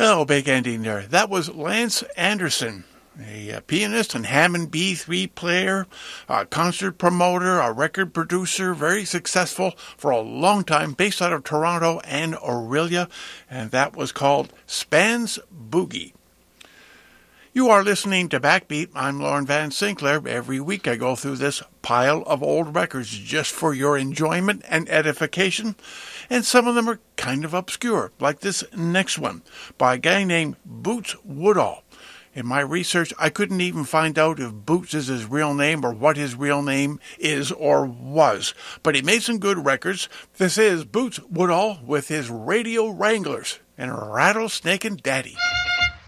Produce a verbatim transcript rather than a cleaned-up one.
Oh, big ending there. That was Lance Anderson, a, a pianist and Hammond B three player, a concert promoter, a record producer, very successful for a long time, based out of Toronto and Orillia, and that was called Span's Boogie. You are listening to Backbeat. I'm Lauren Van Sinclair. Every week I go through this pile of old records just for your enjoyment and edification. And some of them are kind of obscure, like this next one by a guy named Boots Woodall. In my research, I couldn't even find out if Boots is his real name or what his real name is or was. But he made some good records. This is Boots Woodall with his Radio Wranglers and Rattlesnake and Daddy.